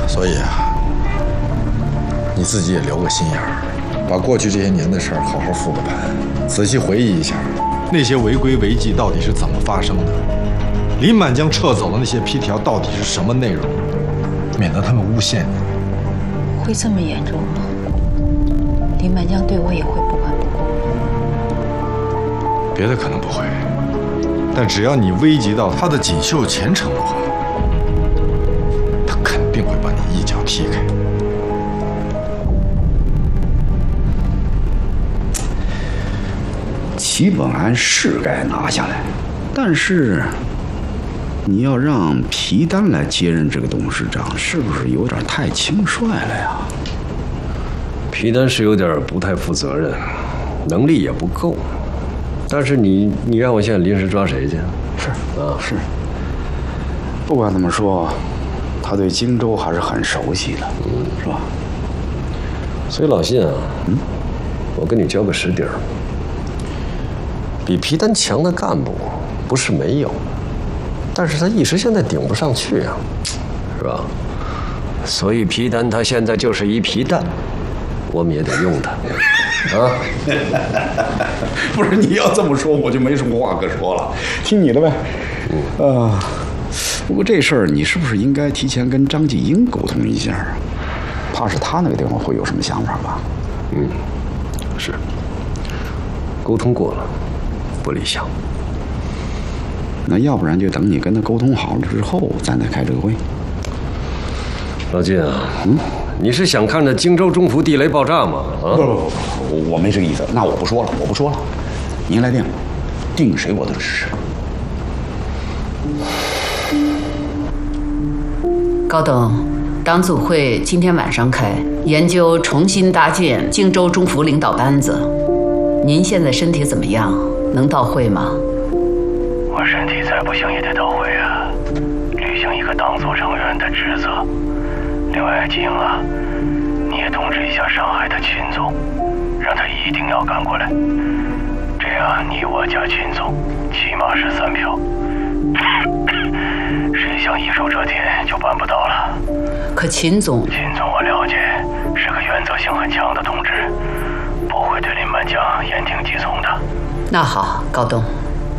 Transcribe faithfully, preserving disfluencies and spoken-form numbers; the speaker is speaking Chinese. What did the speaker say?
所以啊，你自己也留个心眼儿，把过去这些年的事儿好好复个盘，仔细回忆一下，那些违规违纪到底是怎么发生的？林满江撤走的那些批条到底是什么内容？免得他们诬陷你。 会这么严重吗？林满江对我也会不管不顾？ 别的可能不会，但只要你危及到他的锦绣前程的话，他肯定会把你一脚踢开。 齐本安是该拿下来，但是你要让皮丹来接任这个董事长，是不是有点太轻率了呀？ 皮丹是有点不太负责任，能力也不够。但是你你让我现在临时抓谁去？ 是啊，是。不管怎么说，他对荆州还是很熟悉的，嗯，是吧？ 所以老辛啊，嗯，我跟你交个实底儿，比皮丹强的干部不是没有，但是他一时现在顶不上去啊，是吧？所以皮丹他现在就是一皮蛋，我们也得用他。啊， 不是你要这么说，我就没什么话可说了，听你的呗。嗯啊，不过这事儿你是不是应该提前跟张继英沟通一下啊？怕是他那个地方会有什么想法吧？ 嗯，是，沟通过了，不理想。 那要不然就等你跟他沟通好了之后，咱再开这个会。 老金啊，嗯。你是想看着荆州中府地雷爆炸吗？啊！ 不不不不，我没这个意思。那我不说了，我不说了。您来定，定谁我都支持。 高董，党组会今天晚上开，研究重新搭建荆州中府领导班子。您现在身体怎么样？能到会吗？ 我身体再不行也得到会啊，履行一个党组成员的职责。另外，季英啊，你也通知一下上海的秦总，让他一定要赶过来。这样你我加秦总，起码是三票。谁想一手遮天就办不到了。 可秦总， 秦总我了解，是个原则性很强的同志，不会对林满江言听计从的。 那好，高东，